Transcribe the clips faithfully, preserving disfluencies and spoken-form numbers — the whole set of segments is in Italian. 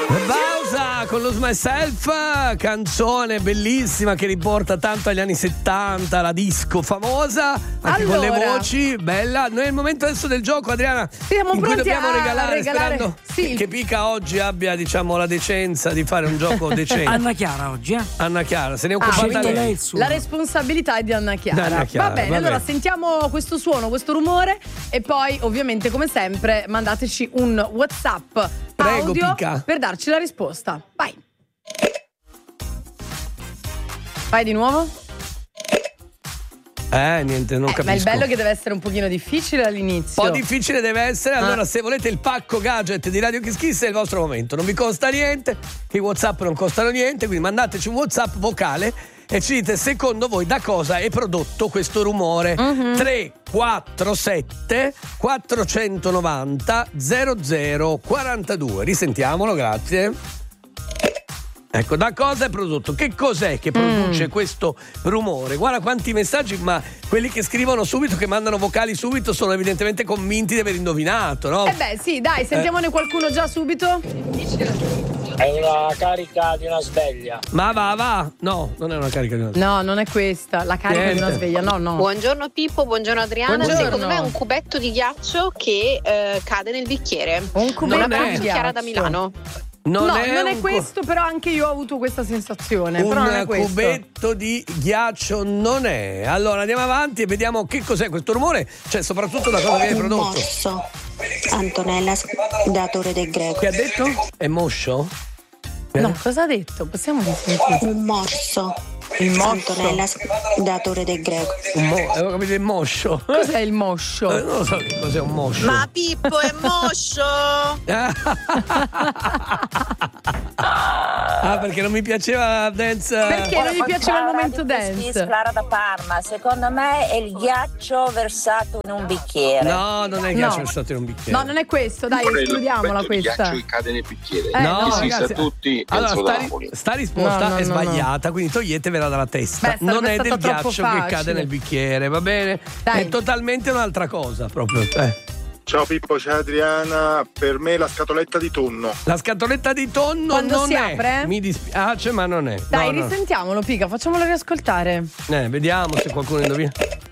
Bausa con Lose Myself, canzone bellissima che riporta tanto agli anni settanta, la disco famosa, anche allora, con le voci, bella. Noi è il momento adesso del gioco, Adriana, siamo in cui dobbiamo a regalare, regalare sperando sì. che Pica oggi abbia, diciamo, la decenza di fare un gioco decente. Anna Chiara oggi, eh? Anna Chiara, se ne è Ah, occupata lei. lei il suo. La responsabilità è di Anna Chiara. Anna Chiara, va bene, va allora bene. sentiamo questo suono, questo rumore e poi ovviamente come sempre mandateci un WhatsApp Prego, audio Pica. per darci la risposta. Vai. Vai di nuovo. Eh, niente, non Eh, capisco. ma il bello è che deve essere un pochino difficile all'inizio. Un po' difficile deve essere, allora Ah. se volete il pacco gadget di Radio Kiss Kiss è il vostro momento, non vi costa niente, i WhatsApp non costano niente, quindi mandateci un WhatsApp vocale e ci dite secondo voi da cosa è prodotto questo rumore. Mhm. tre quattro sette quattrocentonovanta zero zero quarantadue. Risentiamolo, grazie. Ecco, da cosa è prodotto? Che cos'è che produce Mm. questo rumore? Guarda quanti messaggi, ma quelli che scrivono subito, che mandano vocali subito, sono evidentemente convinti di aver indovinato, no? Eh beh, sì, dai, sentiamone qualcuno già subito. È una carica di una sveglia. Ma va, va. No, non è una carica di una... No, non è questa, la carica Niente. di una sveglia, no, no. Buongiorno Pippo, buongiorno Adriana. Buongiorno. Secondo me è un cubetto di ghiaccio che eh, cade nel bicchiere. Un cubetto Una Non è. frase di chiara da ghiaccio. Milano. Non no, è non è un questo, però anche io ho avuto questa sensazione. Un però non è questo. cubetto di ghiaccio non è. Allora andiamo avanti e vediamo che cos'è questo rumore, cioè soprattutto da cosa viene Un prodotto. morso. Antonella, datore del greco. Che ha detto? È moscio? No, cosa ha detto? Possiamo dire? Un morso. Il morso. Antonella, datore del greco. Un mo- avevo capito, è moscio. Cos'è il Eh, moscio? non lo so che cos'è un moscio. Ma Pippo è moscio! Ah, perché non mi piaceva la dance. Perché non gli piaceva il momento dance? Clara da Parma, secondo me è il ghiaccio versato in un bicchiere. No, non è il ghiaccio No. versato in un bicchiere. No, non è questo, dai, escludiamola questa. che cade nel bicchiere. Eh, No, no, si ragazzi, sa tutti, allora, Enzo sta, Napoli. sta risposta No, no, è no, no. sbagliata, quindi toglietevela dalla testa. Beh, sarebbe non è stata del troppo ghiaccio che facile. cade nel bicchiere, va bene? Dai. È totalmente un'altra cosa, proprio. Eh. Ciao Pippo, c'è Adriana. Per me la scatoletta di tonno. La scatoletta di tonno Quando non si è. apre? Mi dispiace, ma non è. Dai, No, no. risentiamolo, Pica, facciamolo riascoltare. Eh, vediamo se qualcuno indovina.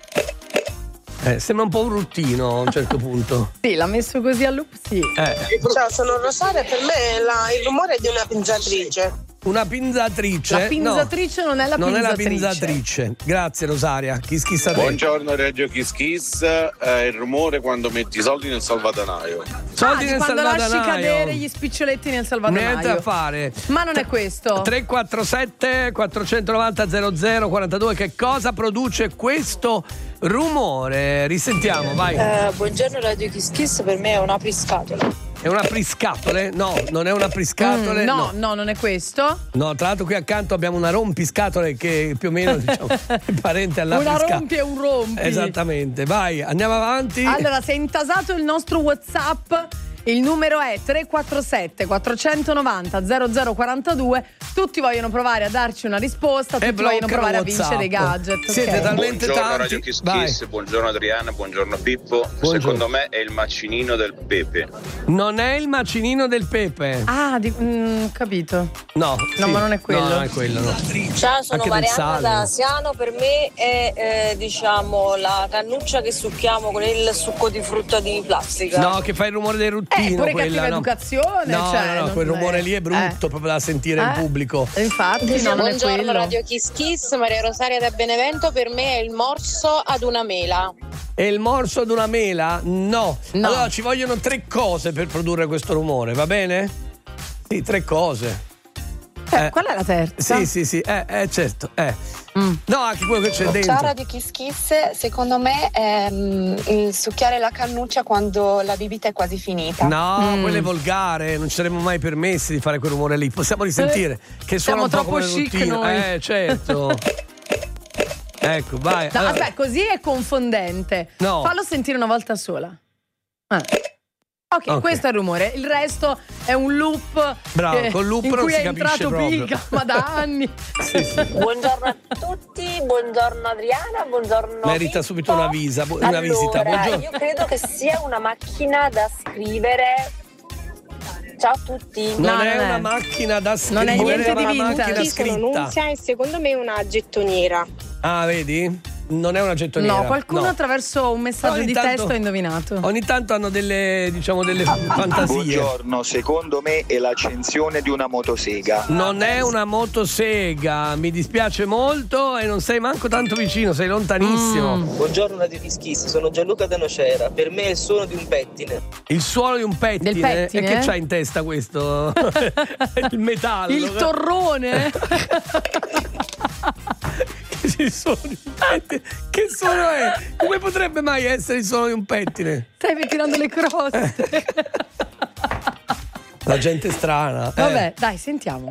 Eh, sembra un po' un ruttino a un certo punto. Sì, l'ha messo così a loop, sì. Eh, Ciao, sono Rosaria. Per me la- il rumore è di una pinzatrice. una pinzatrice. La pinzatrice No, non è la non è la pinzatrice. pinzatrice. Grazie Rosaria. Chi schissa te? Buongiorno Radio Kiss Kiss, è il rumore quando metti i soldi nel salvadanaio. Soldi Ah, nel quando lasci salvadanaio. cadere gli spiccioletti nel salvadanaio. Niente da fare. Ma non è questo. tre quattro sette quattrocentonovanta zero zero quarantadue. Che cosa produce questo rumore? Risentiamo, vai. Eh, buongiorno Radio Kiss Kiss, per me è un apriscatola. È una priscatole? No, non è una priscatole. Mm, no, no, non è questo. No, tra l'altro qui accanto abbiamo una rompiscatole che più o meno diciamo è parente alla Una prisca- rompi e un rompi. Esattamente, vai, andiamo avanti. Allora, se è intasato il nostro WhatsApp, il numero è tre quattro sette quattrocentonovanta zero zero quarantadue. Tutti vogliono provare a darci una risposta, E tutti vogliono bloccano provare a WhatsApp. vincere dei gadget. Siete ok? talmente Buongiorno tanti. Radio Kiss Vai. Kiss, buongiorno Adriana, buongiorno Pippo. Buongiorno. Secondo me è il macinino del pepe. Non è il macinino del pepe. Ah, di, mm, capito. No, No, sì. ma non è quello. No, non è quello, no. Ciao, sono Anche del Marianna sale. da Asiano, per me è eh, diciamo la cannuccia che succhiamo con il succo di frutta di plastica. No, che fa il rumore del ruttino. Eh, pure quella, cattiva no. educazione. No, cioè, no, no, non quel rumore è- lì è brutto, eh. proprio da sentire in Eh, pubblico. Infatti, no, non è Buongiorno quello. Radio Kiss Kiss, Maria Rosaria da Benevento. Per me è il morso ad una mela. E il morso ad una mela? No. No. Allora ci vogliono tre cose per produrre questo rumore, va bene? Sì, tre cose. Eh, Eh. qual è la terza? Sì, sì, sì, eh, eh certo. Eh. Mm. No, anche quello che c'è Ciao dentro. Radio Kiss Kiss, secondo me è mm, il succhiare la cannuccia quando la bibita è quasi finita. No, Mm. quello è volgare, non ci saremmo mai permessi di fare quel rumore lì. Possiamo risentire che suona siamo un po' troppo come chic ruttino. noi. Eh, certo. Ecco, vai. No, Allora, aspetta, così è confondente. No. Fallo sentire una volta sola. Eh. Ok, Ok. questo è il rumore. Il resto è un loop. Bravo, che- col loop in non cui si è capisce entrato proprio. Pica, ma da anni. sì, sì. Buongiorno a tutti, buongiorno Adriana, buongiorno Merita Pippo. subito una, visa, una allora, visita. Buongiorno. io credo che sia una macchina da scrivere, Ciao a tutti. Non No, è non una è. macchina da scritta. Non è niente di una vintage. macchina Io sono scritta. Nunzia e secondo me è una gettoniera. Ah, vedi? Non è una gettoniera. No, qualcuno no. attraverso un messaggio Ogni di tanto- testo ha indovinato. Ogni tanto hanno delle, diciamo, delle fantasie. Buongiorno, secondo me è l'accensione di una motosega. Non è una motosega, mi dispiace molto e non sei manco tanto vicino, sei lontanissimo. Mm. Buongiorno Radio Kiss, sono Gianluca da Nocera. Per me è il suono di un pettine. Il suono di un pettine. Del pettine? E che c'ha in testa questo? Il metallo. Il torrone. Il suono di un pettine. Che suono è? Come potrebbe mai essere il suono di un pettine? Stai tirando le croste. La gente strana. eh. Vabbè, dai, sentiamo.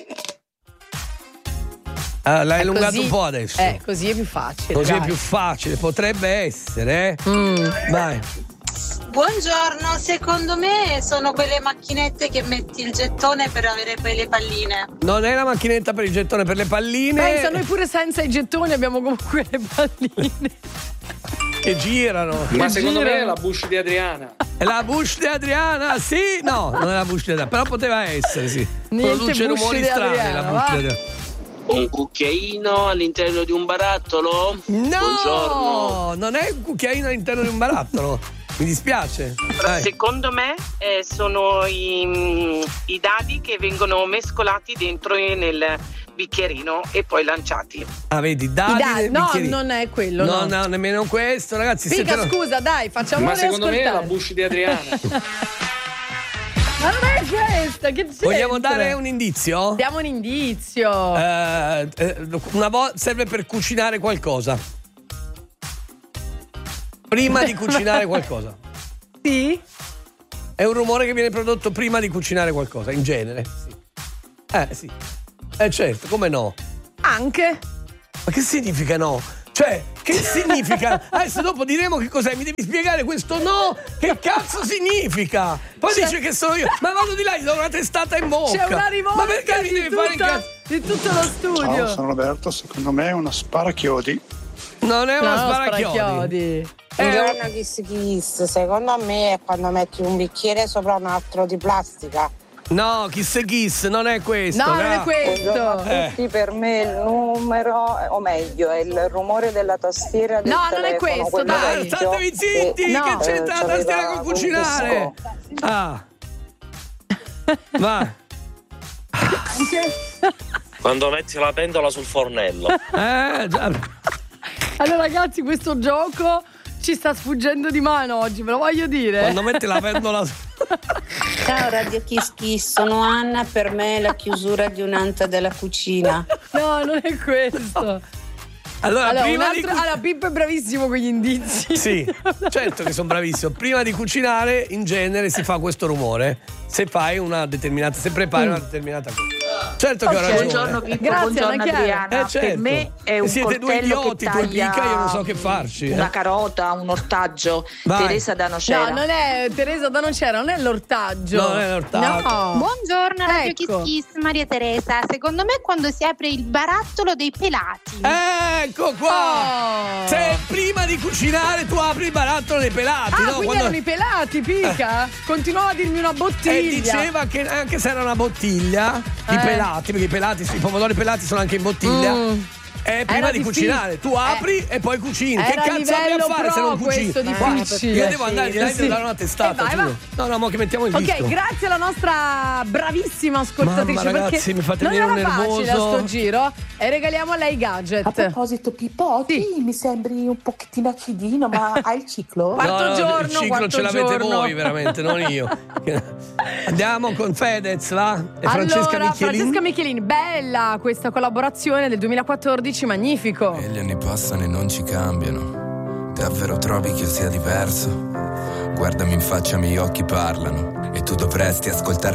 Ah, l'hai È allungato così- un po' adesso. Eh, così è più facile. Così dai. è più facile, potrebbe essere, eh? Mm. Vai. Buongiorno, secondo me sono quelle macchinette che metti il gettone per avere poi le palline. Non è la macchinetta per il gettone per le palline. Pensa, noi pure senza i gettoni abbiamo comunque le palline. Che girano. Ma Che secondo me girano. è la Bush di Adriana. È la Bush di Adriana? Sì, no, non è la Bush di Adriana, però poteva essere, sì. Niente Produce Bush rumori di strani Adriana, la Bush va. di Adriana. Un cucchiaino all'interno di un barattolo? No! Buongiorno. Non è un cucchiaino all'interno di un barattolo. Mi dispiace. Dai. Secondo me eh, sono i, i dadi che vengono mescolati dentro nel bicchierino e poi lanciati. Ah, vedi, dadi I dadi- nel no, bicchierino. non è quello, No, no. no, nemmeno questo, ragazzi. Pica, siete- scusa, dai, facciamo Ma secondo me è la riascoltare. Bush di Adriana. Ma non è questa, che c'entra? Vogliamo dare un indizio? Diamo un indizio. Eh, eh, una volta serve per cucinare qualcosa. Prima di cucinare qualcosa. Sì? È un rumore che viene prodotto prima di cucinare qualcosa, in genere. Sì. Eh sì. Eh certo, come no? Anche? Ma che significa no? Cioè, che significa? Adesso dopo diremo che cos'è, mi devi spiegare questo no, che cazzo significa? Poi C'è- dice che sono io, ma vado di là, gli do una testata in bocca. C'è una Ma rivolta perché mi di, devi fare in tutta- cazzo? di tutto lo studio. Ciao, sono Roberto, secondo me è una sparachiodi. Non è una No, sparachiodi. sparachiodi. Buongiorno Kiss Kiss, secondo me è quando metti un bicchiere sopra un altro di plastica. No, kiss e kiss, non è questo. No, non è gra- questo. Eh. Tutti, per me il numero, o meglio, è il rumore della tastiera del No, non è telefono, questo, quello dai. vecchio, Statevi zitti, che, No. che c'entra eh, la tastiera c'aveva con un cucinare? disco. Ah. Va. Quando metti la pentola sul fornello. Eh, già. Allora, ragazzi, questo gioco ci sta sfuggendo di mano oggi, ve lo voglio dire. Quando metti la pentola su- Ciao Radio Kiss Kiss, sono Anna, per me è la chiusura di un'anta della cucina. No, non è questo. Allora, Allora, un prima altro- di cu- allora, Pippo è bravissimo con gli indizi. Sì, certo che sono bravissimo. Prima di cucinare, in genere, si fa questo rumore. Se fai una determinata, se prepari una determinata cosa. Certo che ho Ok. ragione. Buongiorno Pippo, Grazie, buongiorno Anna Chiara. Adriana. Eh, certo. Per me è un Siete due coltello idioti, che tu e taglia Pica, io non so che farci. eh. una carota, un ortaggio. Vai. Teresa da Nocera. No, non è Teresa da Nocera, non è l'ortaggio. No, non è l'ortaggio. No. Buongiorno Radio Ecco. Kiss Kiss, Maria Teresa. Secondo me quando si apre il barattolo dei pelati. Ecco qua! Oh. Se prima di cucinare tu apri il barattolo dei pelati, Ah, no? quindi Quando- erano i pelati, Pica? Continuava a dirmi una bottiglia. E diceva che anche se era una bottiglia, i Eh. pelati, perché i pelati, i pomodori pelati sono anche in bottiglia. Mm. E prima Era di difficile. cucinare, tu apri e poi cucini. Che Era a cazzo apri a livello fare se pro non cucini? questo Guarda, difficile. io devo andare di là e Sì. devo dare una testata. Eh, vai, giuro. No, no, mo che mettiamo il Ok, disco. grazie alla nostra bravissima ascoltatrice. Mamma, ragazzi, perché mi fate non venire era un facile a nervoso. sto giro. E regaliamo a lei i gadget. A proposito, Pippo, oggi mi sembri un pochettino acidino, ma hai il ciclo? Quarto No, no, giorno, il ciclo quarto ce l'avete giorno. voi, veramente, non io. Andiamo con Fedez, va? E Francesca allora, Michelin. Francesca Michelin, bella questa collaborazione del duemilaquattordici, magnifico. E gli anni passano e non ci cambiano. Davvero trovi che io sia diverso? Guardami in faccia, i miei occhi parlano. E tu dovresti ascoltare